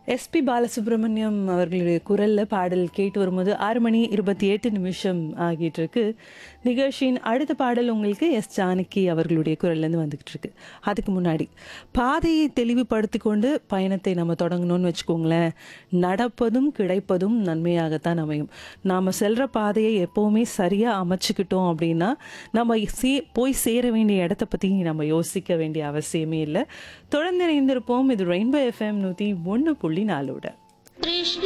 SP Balasubramaniam அவர்களுடைய குரல்ல பாடல் கேட்டு வரும்போது 6:28 ஆகிட்டு இருக்கு. நிகழ்ச்சியின் அடுத்த பாடல் உங்களுக்கு எஸ் ஜானகி அவர்களுடைய குரல்லேருந்து வந்துகிட்டு இருக்கு. அதுக்கு முன்னாடி பாதையை தெளிவுபடுத்தி கொண்டு பயணத்தை நம்ம தொடங்கணும்னு வச்சுக்கோங்களேன். நடப்பதும் கிடைப்பதும் நன்மையாகத்தான் அமையும். நாம் செல்ற பாதையை எப்போவுமே சரியாக அமைச்சுக்கிட்டோம் அப்படின்னா நம்ம போய் சேர வேண்டிய இடத்த பற்றி நம்ம யோசிக்க வேண்டிய அவசியமே இல்லை. தொடர்ந்து இணைந்திருப்போம். இது ரெயின்போ FM 101.4.